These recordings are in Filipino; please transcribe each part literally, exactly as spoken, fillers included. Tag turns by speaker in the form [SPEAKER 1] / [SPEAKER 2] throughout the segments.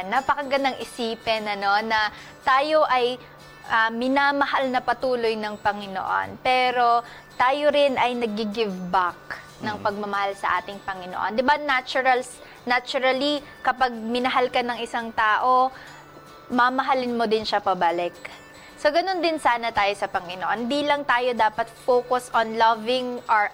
[SPEAKER 1] Ayan, napakagandang isipin ano, na tayo ay uh, minamahal na patuloy ng Panginoon. Pero tayo rin ay nag-give back ng pagmamahal sa ating Panginoon. 'Di ba natural, naturally, kapag minahal ka ng isang tao, mamahalin mo din siya pabalik. So, ganun din sana tayo sa Panginoon. Hindi lang tayo dapat focus on loving our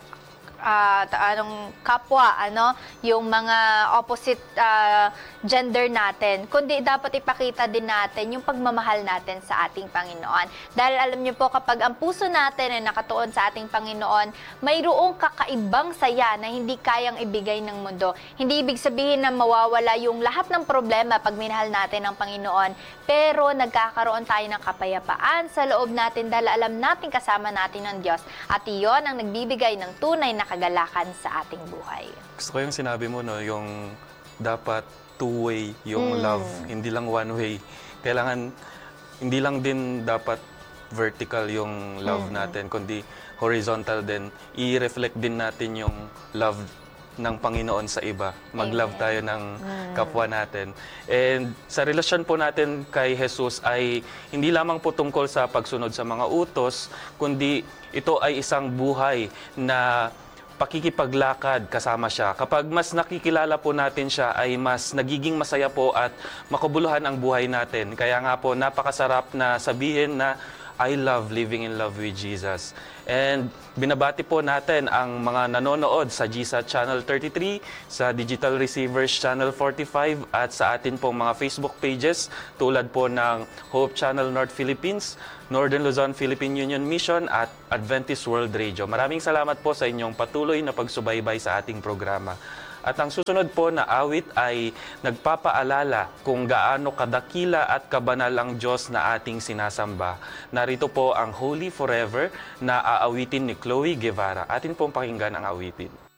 [SPEAKER 1] uh, anong kapwa, ano, yung mga opposite uh, gender natin, kundi dapat ipakita din natin yung pagmamahal natin sa ating Panginoon. Dahil alam niyo po, kapag ang puso natin ay nakatuon sa ating Panginoon, mayroong kakaibang saya na hindi kayang ibigay ng mundo. Hindi ibig sabihin na mawawala yung lahat ng problema pag minahal natin ang Panginoon, pero nagkakaroon tayo ng kapayapaan sa loob natin dahil alam natin kasama natin ang Diyos. At iyon ang nagbibigay ng tunay na kagalakan sa ating buhay.
[SPEAKER 2] Gusto ko yung sinabi mo, no, yung dapat two-way yung mm. love, hindi lang one-way. Kailangan, hindi lang din dapat vertical yung love mm. natin, kundi horizontal din. I-reflect din natin yung love ng Panginoon sa iba. Mag-love tayo ng mm. kapwa natin. And sa relasyon po natin kay Jesus ay hindi lamang po tungkol sa pagsunod sa mga utos, kundi ito ay isang buhay na pakikipaglakad kasama siya. Kapag mas nakikilala po natin siya, ay mas nagiging masaya po at makabuluhan ang buhay natin. Kaya nga po, napakasarap na sabihin na I love living in love with Jesus. And binabati po natin ang mga nanonood sa G S A T Channel thirty-three, sa Digital Receivers Channel forty-five, at sa atin pong mga Facebook pages tulad po ng Hope Channel North Philippines, Northern Luzon Philippine Union Mission at Adventist World Radio. Maraming salamat po sa inyong patuloy na pagsubaybay sa ating programa. At ang susunod po na awit ay nagpapaalala kung gaano kadakila at kabanal ang Diyos na ating sinasamba. Narito po ang Holy Forever na aawitin ni Chloe Guevara. Atin pong pakinggan ang awitin.